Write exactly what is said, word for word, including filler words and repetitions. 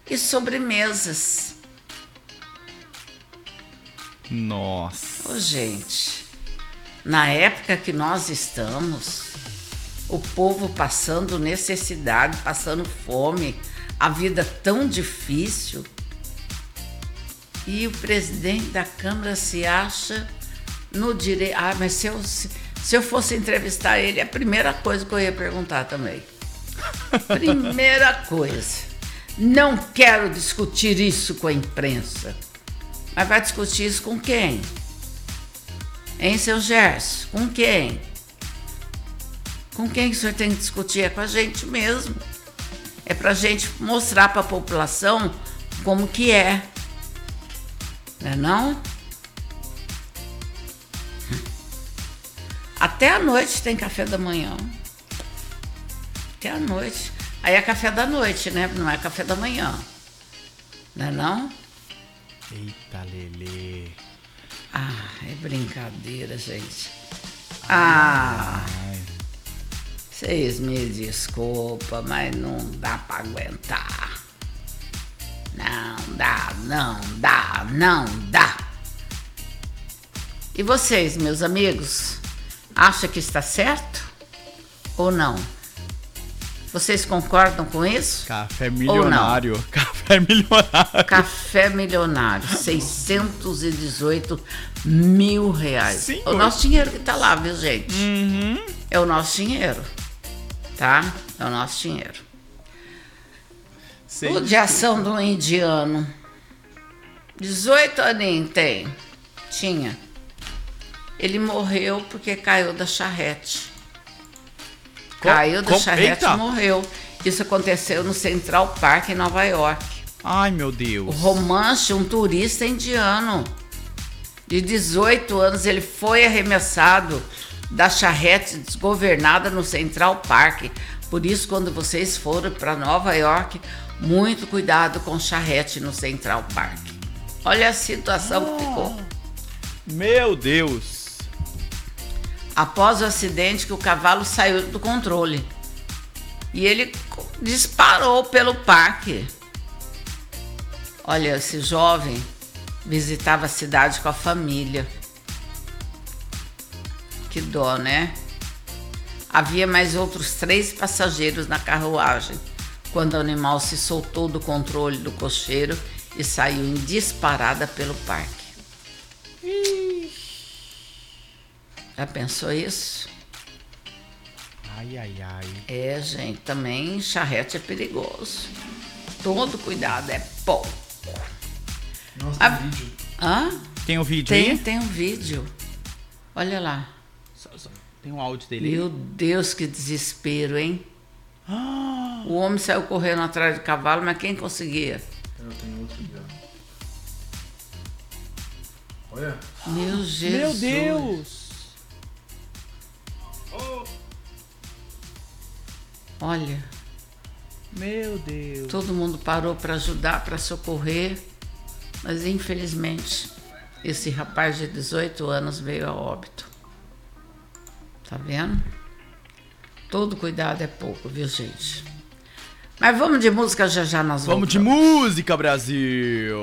e sobremesas. Nossa. Ô, gente, na época que nós estamos, o povo passando necessidade, passando fome, a vida tão difícil, e o presidente da Câmara se acha no direito. Ah, mas se eu, se, se eu fosse entrevistar ele, é a primeira coisa que eu ia perguntar também. Primeira coisa. Não quero discutir isso com a imprensa. Mas vai discutir isso com quem? Hein, seu Gerson? Com quem? Com quem que o senhor tem que discutir? É com a gente mesmo. É pra gente mostrar pra população como que é. Não é não? Até a noite tem café da manhã. Até a noite. Aí é café da noite, né? Não é café da manhã. Não é não? Eita, Lelê. Ah, é brincadeira, gente. Ah, vocês me desculpam, mas não dá pra aguentar. Não dá, não dá, não dá. E vocês, meus amigos, acham que está certo ou não? Vocês concordam com isso? Café milionário. Café milionário. Café milionário. seiscentos e dezoito mil reais. Sim, é o nosso dinheiro que tá lá, viu, gente? Uhum. É o nosso dinheiro. Tá? É o nosso dinheiro. Sei O de ação do indiano. dezoito aninhos tem. Tinha. Ele morreu porque caiu da charrete. Caiu da com- charrete e Eita! morreu. Isso aconteceu no Central Park, em Nova York. Ai, meu O Deus. Romanche, um turista indiano de dezoito anos, ele foi arremessado da charrete desgovernada no Central Park. Por isso, quando vocês forem para Nova York, muito cuidado com charrete no Central Park. Olha a situação que ficou. Meu Deus. Após o acidente, que o cavalo saiu do controle e ele disparou pelo parque. Olha, esse jovem visitava a cidade com a família. Que dó, né? Havia mais outros três passageiros na carruagem quando o animal se soltou do controle do cocheiro e saiu em disparada pelo parque. Já pensou isso? Ai, ai, ai. É, gente, também charrete é perigoso. Todo cuidado é pouco. Nossa, Ah, tem vídeo. Hã? Tem o vídeo Tem, aí? tem um vídeo. Olha lá. Só- só- Tem um áudio dele. Meu Deus, que desespero, hein? Ah, O homem saiu correndo atrás do cavalo, mas quem conseguia? Eu tenho outro aqui, ó. Olha. Meu Jesus. meu Deus. Olha, Meu Deus. todo mundo parou para ajudar, para socorrer, mas infelizmente esse rapaz de dezoito anos veio a óbito. Tá vendo? Todo cuidado é pouco, viu, gente? Mas vamos de música, já já nós Vamos de voltamos. música, Brasil.